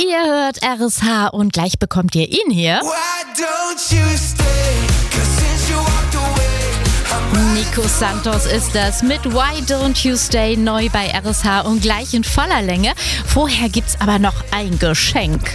Ihr hört RSH und gleich bekommt ihr ihn hier. Nico Santos ist das mit Why Don't You Stay, neu bei RSH und gleich in voller Länge. Vorher gibt's aber noch ein Geschenk.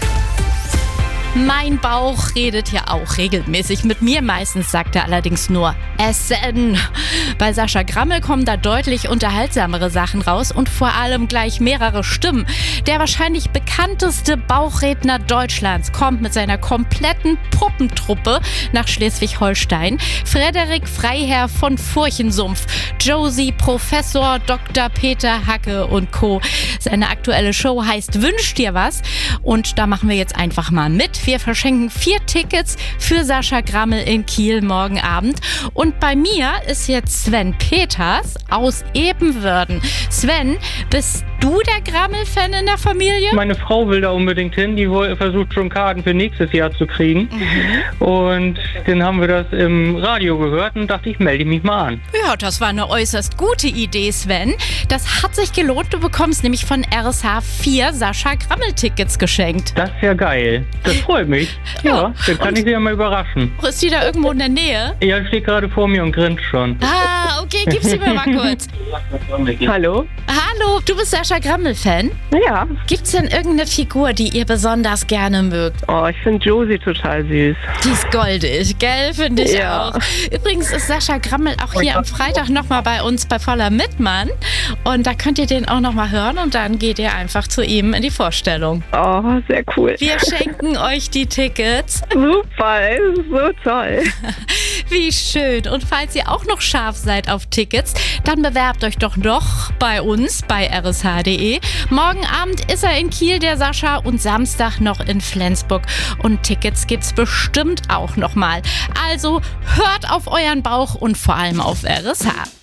Mein Bauch redet ja auch regelmäßig mit mir. Meistens sagt er allerdings nur Essen. Bei Sascha Grammel kommen da deutlich unterhaltsamere Sachen raus und vor allem gleich mehrere Stimmen. Der wahrscheinlich bekannteste Bauchredner Deutschlands kommt mit seiner kompletten Puppentruppe nach Schleswig-Holstein. Frederik Freiherr von Furchensumpf, Josie, Professor Dr. Peter Hacke und Co. Seine aktuelle Show heißt Wünsch dir was und da machen wir jetzt einfach mal mit. Wir verschenken 4 Tickets für Sascha Grammel in Kiel morgen Abend. Und bei mir ist jetzt Sven Peters aus Ebenwürden. Sven, bist du der Grammel-Fan in der Familie? Meine Frau will da unbedingt hin. Die versucht schon Karten für nächstes Jahr zu kriegen. Und dann haben wir das im Radio gehört und dachte, ich melde mich mal an. Ja, das war eine äußerst gute Idee, Sven. Das hat sich gelohnt. Du bekommst nämlich von RSH 4 Sascha Grammel-Tickets geschenkt. Das ist ja geil. Das freut mich. Ja, dann kann ich sie ja mal überraschen. Ist die da irgendwo in der Nähe? Ja, steht gerade vor mir und grinst schon. Ah, okay, gib sie mir mal kurz. Hallo? Hallo, du bist Sascha Grammel-Fan? Ja. Gibt's denn irgendeine Figur, die ihr besonders gerne mögt? Oh, ich finde Josie total süß. Die ist goldig, gell? Finde ich Ja. auch. Übrigens ist Sascha Grammel auch hier am Freitag nochmal bei uns bei Voller Mitmann. Und da könnt ihr den auch nochmal hören und dann geht ihr einfach zu ihm in die Vorstellung. Oh, sehr cool. Wir schenken euch die Tickets. Super, es ist so toll. Wie schön. Und falls ihr auch noch scharf seid auf Tickets, dann bewerbt euch doch noch bei uns bei rsh.de. Morgen Abend ist er in Kiel, der Sascha, und Samstag noch in Flensburg. Und Tickets gibt's bestimmt auch noch mal. Also hört auf euren Bauch und vor allem auf RSH.